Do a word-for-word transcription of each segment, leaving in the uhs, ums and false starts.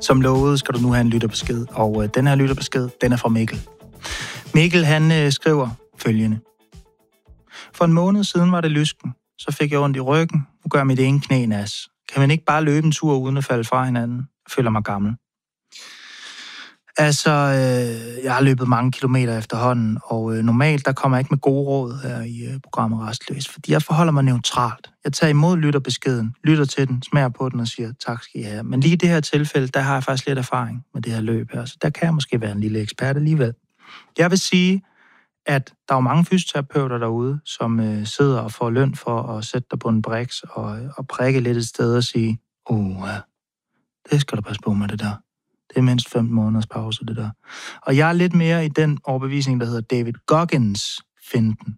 Som lovet skal du nu have en lytterbesked, og øh, den her lytterbesked, den er fra Mikkel. Mikkel, han øh, skriver følgende. For en måned siden var det lysken, så fik jeg ondt i ryggen, nu gør mit ene knæ nas. Kan man ikke bare løbe en tur uden at falde fra hinanden? Jeg føler mig gammel. Altså, øh, jeg har løbet mange kilometer efterhånden, og øh, normalt der kommer jeg ikke med gode råd her i øh, programmet Rastløs, fordi jeg forholder mig neutralt. Jeg tager imod lytterbeskeden, lytter til den, smager på den og siger, tak skal I have. Men lige i det her tilfælde, der har jeg faktisk lidt erfaring med det her løb her, så der kan jeg måske være en lille ekspert alligevel. Jeg vil sige, at der er jo mange fysioterapeuter derude, som øh, sidder og får løn for at sætte dig på en briks og, og prikke lidt et sted og sige, åh, ja, det skal du passe på med det der. Det er mindst femten måneders pause, det der. Og jeg er lidt mere i den overbevisning, der hedder David Goggins-finden.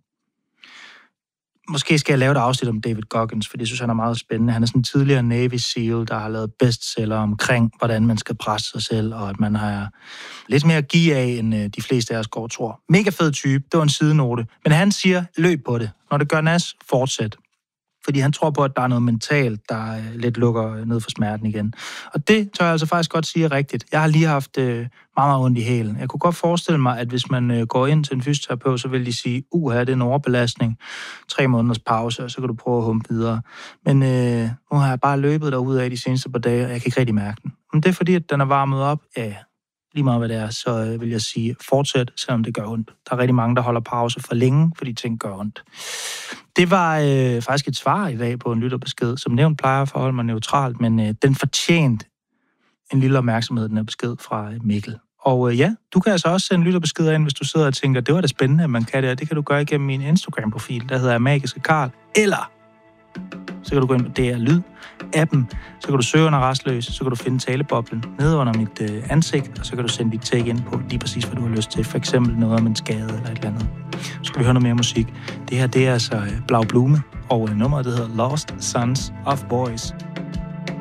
Måske skal jeg lave et afsnit om David Goggins, for det synes han er meget spændende. Han er sådan en tidligere Navy SEAL, der har lavet bestseller omkring, hvordan man skal presse sig selv, og at man har lidt mere at give af, end de fleste af os går tror. Mega fed type, det var en sidenote. Men han siger, løb på det. Når det gør nas, fortsæt. Fordi han tror på, at der er noget mentalt, der lidt lukker ned for smerten igen. Og det tør jeg altså faktisk godt sige er rigtigt. Jeg har lige haft øh, meget, meget ondt i hælen. Jeg kunne godt forestille mig, at hvis man øh, går ind til en fysioterapeut, så vil de sige, uha, det er en overbelastning. Tre måneders pause, og så kan du prøve at humpe videre. Men øh, nu har jeg bare løbet derudad de seneste par dage, og jeg kan ikke rigtig mærke den. Men det er fordi, at den er varmet op. Ja, lige meget hvad det er, så øh, vil jeg sige, fortsæt, selvom det gør ondt. Der er rigtig mange, der holder pause for længe, fordi ting gør ondt. Det var øh, faktisk et svar i dag på en lytterbesked. Som nævnt plejer jeg at forholde mig neutralt, men øh, den fortjent en lille opmærksomhed, den her besked fra Mikkel. Og øh, ja, du kan altså også sende lytterbeskeder ind, hvis du sidder og tænker, det var da spændende, at man kan det, og det kan du gøre igennem min Instagram-profil, der hedder Magiske Karl. Eller så kan du gå ind på D R Lyd-appen, så kan du søge under Rastløs, så kan du finde taleboblen nede under mit øh, ansigt, og så kan du sende dit take ind på lige præcis, hvad du har lyst til. For eksempel noget om en skade eller et eller andet. Så skal vi høre noget mere musik. Det her, det er altså øh, Blau Blume, og øh, nummeret, det hedder Lost Sons of Boys.